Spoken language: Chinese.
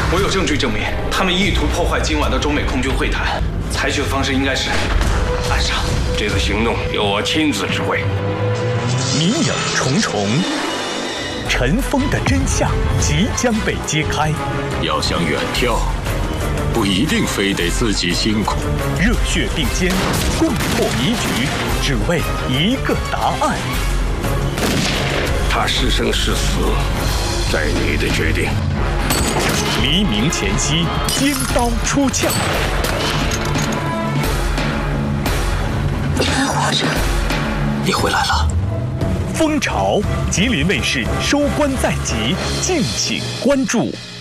我有证据证明，他们意图破坏今晚的中美空军会谈。采取的方式应该是暗杀。 这次行动由我亲自指挥。 谜影重重，尘封的真相即将被揭开。 要想远眺，不一定非得自己辛苦。 热血并肩，共破谜局，只为一个答案。 他是生是死，在你的决定。 黎明前夕，尖刀出鞘。 你还活着？ 你回来了。 蜂巢，吉林卫视收官在即，敬请关注。